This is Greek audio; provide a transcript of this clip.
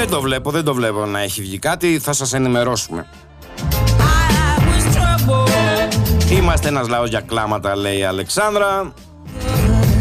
Δεν το βλέπω να έχει βγει κάτι. Θα σας ενημερώσουμε. Είμαστε ένας λαός για κλάματα, λέει η Αλεξάνδρα.